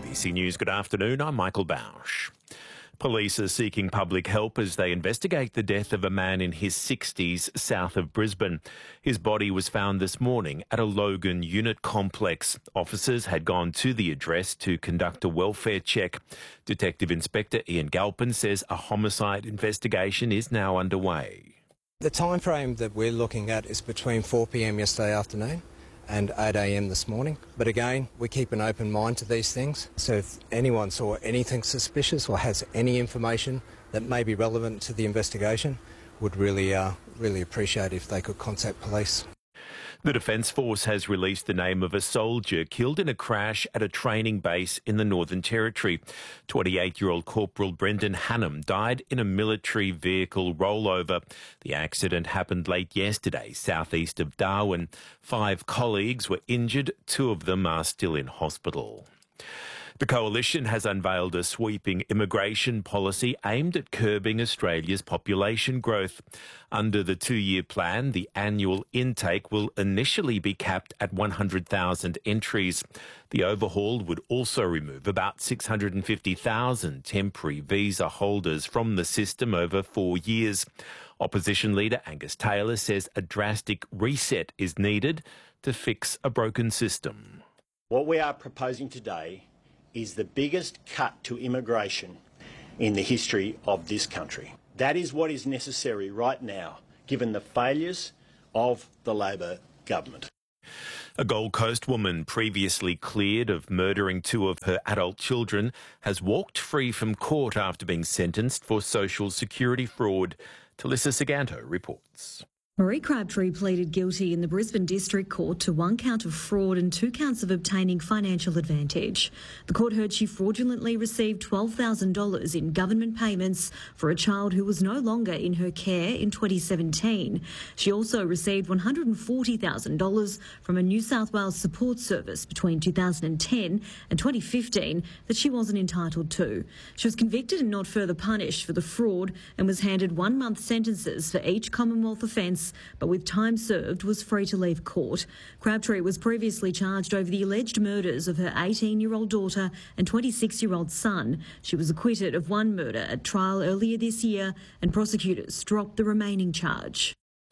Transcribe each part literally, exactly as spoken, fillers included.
B C News, good afternoon. I'm Michael Bausch. Police are seeking public help as they investigate the death of a man in his sixties south of Brisbane. His body was found this morning at a Logan unit complex. Officers had gone to the address to conduct a welfare check. Detective Inspector Ian Galpin says a homicide investigation is now underway. The time frame that we're looking at is between four p m yesterday afternoon and eight a m this morning. But again, we keep an open mind to these things. So if anyone saw anything suspicious or has any information that may be relevant to the investigation, would really, uh, really appreciate if they could contact police. The Defence Force has released the name of a soldier killed in a crash at a training base in the Northern Territory. twenty-eight-year-old Corporal Brendan Hannam died in a military vehicle rollover. The accident happened late yesterday, southeast of Darwin. Five colleagues were injured. Two of them are still in hospital. The Coalition has unveiled a sweeping immigration policy aimed at curbing Australia's population growth. Under the two-year plan, the annual intake will initially be capped at one hundred thousand entries. The overhaul would also remove about six hundred fifty thousand temporary visa holders from the system over four years. Opposition leader Angus Taylor says a drastic reset is needed to fix a broken system. What we are proposing today is the biggest cut to immigration in the history of this country. That is what is necessary right now, given the failures of the Labor government. A Gold Coast woman previously cleared of murdering two of her adult children has walked free from court after being sentenced for social security fraud. Talissa Saganto reports. Marie Crabtree pleaded guilty in the Brisbane District Court to one count of fraud and two counts of obtaining financial advantage. The court heard she fraudulently received twelve thousand dollars in government payments for a child who was no longer in her care in twenty seventeen. She also received one hundred forty thousand dollars from a New South Wales support service between two thousand ten and twenty fifteen that she wasn't entitled to. She was convicted and not further punished for the fraud and was handed one-month sentences for each Commonwealth offence, but with time served was free to leave court. Crabtree was previously charged over the alleged murders of her eighteen-year-old daughter and twenty-six-year-old son. She was acquitted of one murder at trial earlier this year, and prosecutors dropped the remaining charge.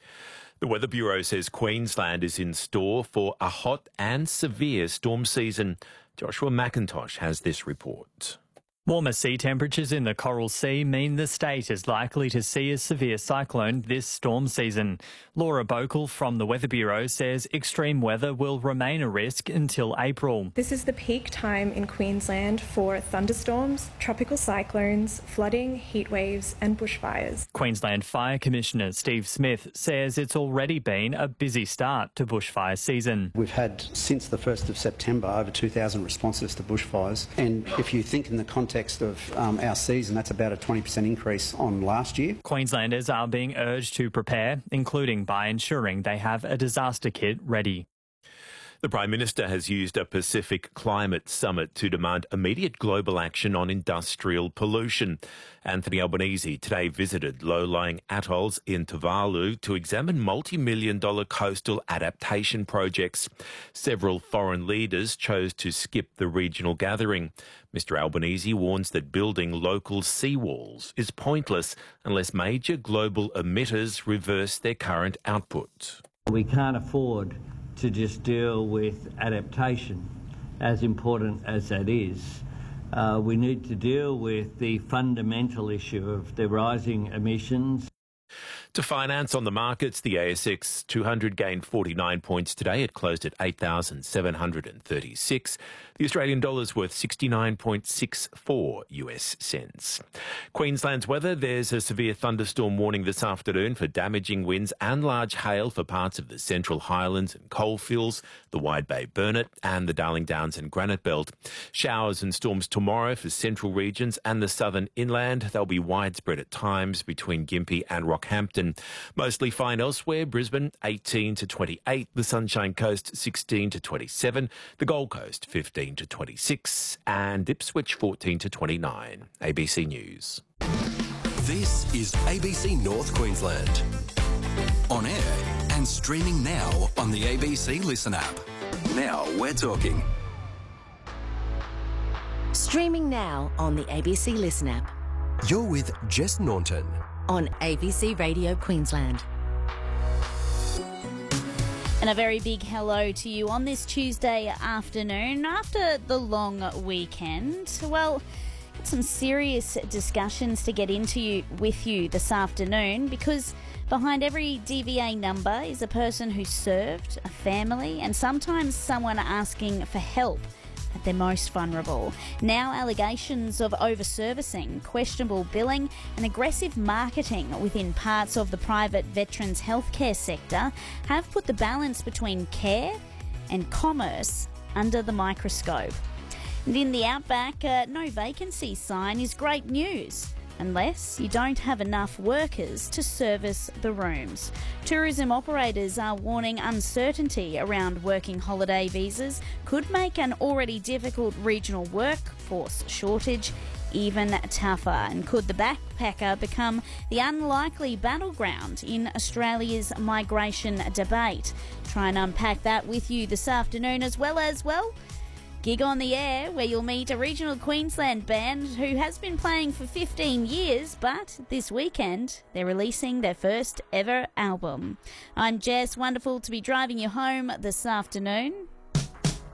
The Weather Bureau says Queensland is in store for a hot and severe storm season. Joshua McIntosh has this report. Warmer sea temperatures in the Coral Sea mean the state is likely to see a severe cyclone this storm season. Laura Bokel from the Weather Bureau says extreme weather will remain a risk until April. This is the peak time in Queensland for thunderstorms, tropical cyclones, flooding, heat waves and bushfires. Queensland Fire Commissioner Steve Smith says it's already been a busy start to bushfire season. We've had, since the first of September, over two thousand responses to bushfires, and if you think in the context of um, our season, that's about a twenty percent increase on last year. Queenslanders are being urged to prepare, including by ensuring they have a disaster kit ready. The Prime Minister has used a Pacific Climate Summit to demand immediate global action on industrial pollution. Anthony Albanese today visited low-lying atolls in Tuvalu to examine multi-million dollar coastal adaptation projects. Several foreign leaders chose to skip the regional gathering. Mister Albanese warns that building local seawalls is pointless unless major global emitters reverse their current output. We can't afford to just deal with adaptation, as important as that is. Uh, we need to deal with the fundamental issue of the rising emissions. To finance on the markets, the A S X two hundred gained forty-nine points today. It closed at eight thousand seven hundred thirty-six. The Australian dollar's worth sixty-nine point six four U S cents. Queensland's weather, there's a severe thunderstorm warning this afternoon for damaging winds and large hail for parts of the Central Highlands and Coalfields, the Wide Bay Burnett and the Darling Downs and Granite Belt. Showers and storms tomorrow for central regions and the southern inland. They'll be widespread at times between Gympie and Rockhampton. Mostly fine elsewhere. Brisbane eighteen to twenty-eight, the Sunshine Coast sixteen to twenty-seven, the Gold Coast fifteen to twenty-six and Ipswich fourteen to twenty-nine. A B C News. This is A B C North Queensland. On air and streaming now on the A B C Listen app. Now we're talking. Streaming now on the A B C Listen app. You're with Jess Naunton on A B C Radio Queensland. And a very big hello to you on this Tuesday afternoon after the long weekend. Well, some serious discussions to get into you, with you this afternoon, because behind every D V A number is a person who served, a family, and sometimes someone asking for help at their most vulnerable. Now allegations of over-servicing, questionable billing and aggressive marketing within parts of the private veterans healthcare sector have put the balance between care and commerce under the microscope. And in the outback, uh, no vacancy sign is great news, unless you don't have enough workers to service the rooms. Tourism operators are warning uncertainty around working holiday visas could make an already difficult regional workforce shortage even tougher, and could the backpacker become the unlikely battleground in Australia's migration debate? Try and unpack that with you this afternoon, as well as, well, Gig on the Air, where you'll meet a regional Queensland band who has been playing for fifteen years, but this weekend they're releasing their first ever album. I'm Jess, wonderful to be driving you home this afternoon.